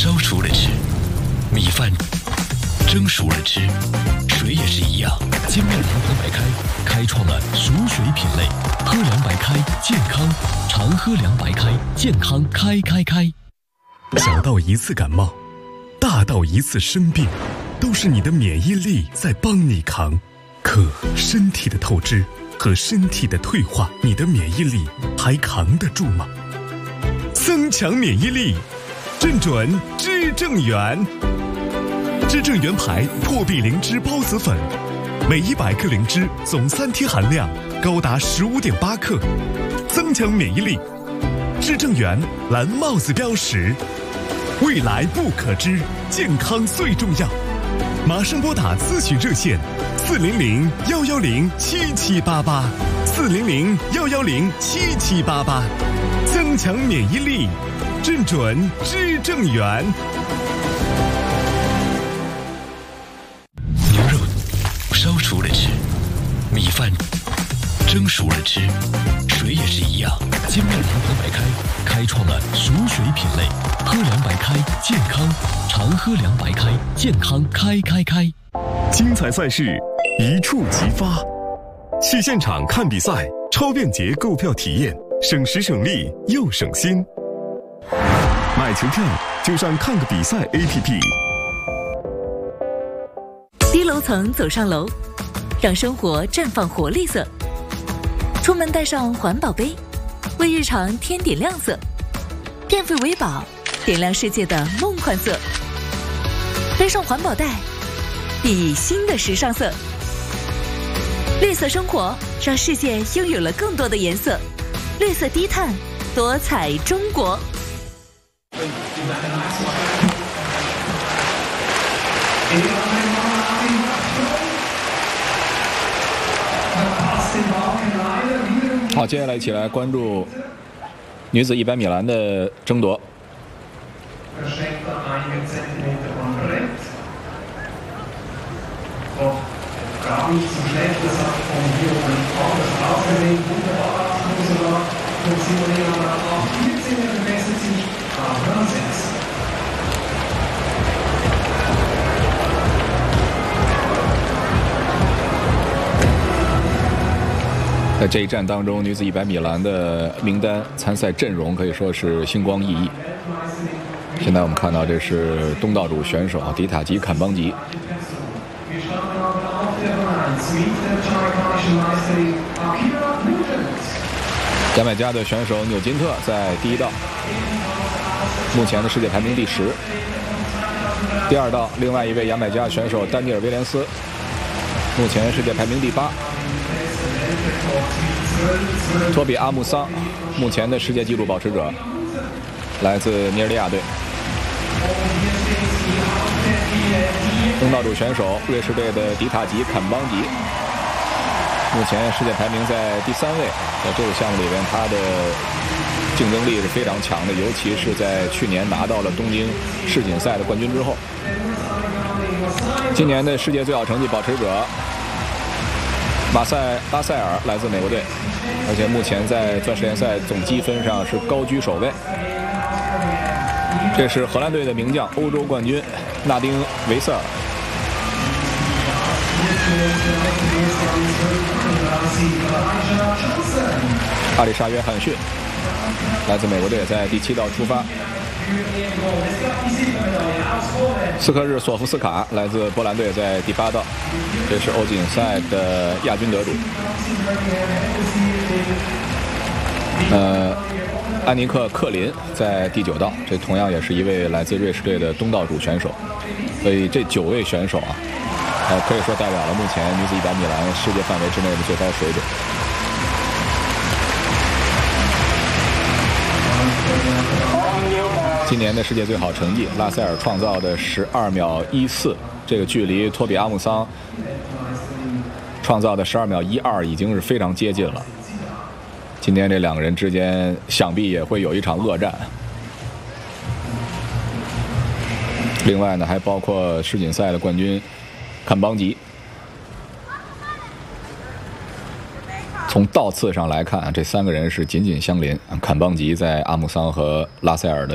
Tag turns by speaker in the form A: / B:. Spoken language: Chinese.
A: 烧熟了吃，米饭蒸熟了吃，水也是一样。金麦郎喝白开，开创了熟水品类。喝凉白开，健康，常喝凉白开，健康开。
B: 小到一次感冒，大到一次生病，都是你的免疫力在帮你扛。可身体的透支和身体的退化，你的免疫力还扛得住吗？增强免疫力，正准知正元。知正元牌破壁灵芝孢子粉，每100克灵芝总3天含量高达15.8克，增强免疫力。知正元蓝帽子标识，未来不可知，健康最重要。马上拨打咨询热线400-110-7788，400-110-7788，增强免疫力，正准知正元。
A: 牛肉烧熟了吃，米饭蒸熟了吃，水也是一样。金麦郎喝白开，开创了熟水品类。喝凉白开，健康，常喝凉白开，健康开。
B: 精彩赛事一触即发，去现场看比赛，超便捷购票体验，省时省力又省心。买球票就上看个比赛 APP。
C: 低楼层走上楼，让生活绽放活力色。出门带上环保杯，为日常添点亮色。电费维保，点亮世界的梦幻色。背上环保袋，熠熠新的时尚色。绿色生活，让世界拥有了更多的颜色。绿色低碳，多彩中国。
D: 好，接下来一起来关注女子100米栏的争夺。在这一战当中，女子100米栏的名单参赛阵容可以说是星光熠熠。现在我们看到这是东道主选手迪塔吉坎邦吉。牙买加的选手纽金特在第一道，目前的世界排名第10。第二道，另外一位牙买加选手丹尼尔·威廉斯，目前世界排名第8。托比·阿穆桑，目前的世界纪录保持者，来自尼日利亚队。东道主选手瑞士队的迪塔吉坎邦吉，目前世界排名在第3位。在这个项目里边，他的竞争力是非常强的，尤其是在去年拿到了东京世锦赛的冠军之后。今年的世界最好成绩保持者拉塞尔来自美国队，而且目前在钻石联赛总积分上是高居首位。这是荷兰队的名将，欧洲冠军纳丁维瑟尔。阿里莎约翰逊来自美国队，在第7道出发。斯科日索夫斯卡来自波兰队，在第8道，这是欧锦赛的亚军得主。安尼克·克林在第9道，这同样也是一位来自瑞士队的东道主选手。所以这9位选手可以说代表了目前女子100米栏世界范围之内的最高水准。今年的世界最好成绩，拉塞尔创造的12秒14，这个距离托比阿姆桑创造的12秒12已经是非常接近了。今天这两个人之间想必也会有一场恶战。另外呢，还包括世锦赛的冠军坎邦吉。从道次上来看，这3个人是紧紧相邻。坎邦吉在阿姆桑和拉塞尔的